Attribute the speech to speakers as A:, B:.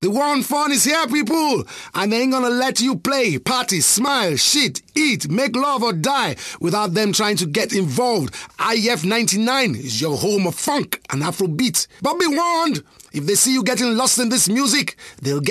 A: The war on fun is here, people, and they ain't gonna let you play, party, smile, shit, eat, make love or die without them trying to get involved. IF 99 is your home of funk and Afrobeat. But be warned, if they see you getting lost in this music, they'll get